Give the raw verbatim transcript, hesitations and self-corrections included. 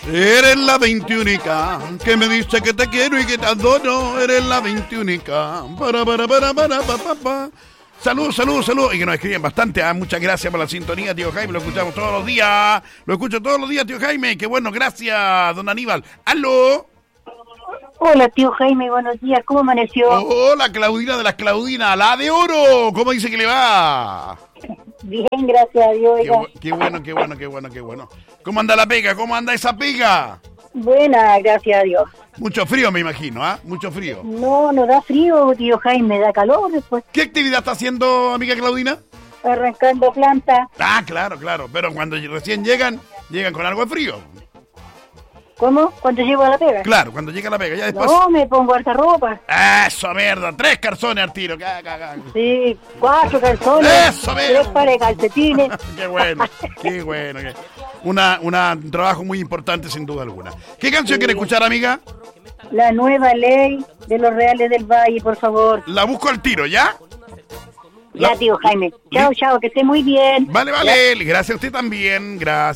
Eres la veintiúnica que me dice que te quiero y que te adoro. Eres la veintiúnica. Para, para, para, para, para, para, para. Salud, salud, salud. Y que nos escriben bastante. ¿eh? Muchas gracias por la sintonía, tío Jaime. Lo escuchamos todos los días. Lo escucho todos los días, tío Jaime. Qué bueno, gracias, don Aníbal. ¡Aló! Hola, tío Jaime, buenos días. ¿Cómo amaneció? Hola, Claudina de las Claudinas. La de oro. ¿Cómo dice que le va? Bien, gracias a Dios. Qué, bu- qué bueno, qué bueno, qué bueno, qué bueno. ¿Cómo anda la pega? ¿Cómo anda esa pega? Buena, gracias a Dios. Mucho frío, me imagino, ¿ah? ¿eh? Mucho frío. No, no da frío, tío Jaime, da calor después. ¿Qué actividad está haciendo, amiga Claudina? Arrancando planta. Ah, claro, claro. Pero cuando recién llegan, llegan con algo de frío. ¿Cómo? ¿Cuánto llevo a la pega? Claro, cuando llega la pega. Ya después... No, me pongo harta ropa. Eso, mierda. Tres calzones al tiro. Ca, ca, ca. Sí, cuatro calzones. Eso, mira. Tres pares de calcetines. Qué bueno, qué bueno. Qué... Una, una, un trabajo muy importante, sin duda alguna. ¿Qué canción Sí. quiere escuchar, amiga? La nueva ley de los Reales del Valle, por favor. La busco al tiro, ¿ya? Ya, La- tío Jaime. Chao, chao, que esté muy bien. Vale, vale. Gracias a usted también. Gracias.